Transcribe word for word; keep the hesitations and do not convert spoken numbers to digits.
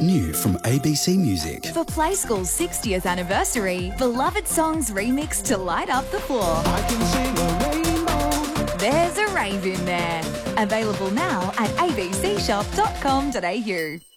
New from A B C Music. For Play School's sixtieth anniversary, beloved songs remixed to light up the floor. I can sing a rainbow. There's a rave in there. Available now at a b c shop dot com dot a u.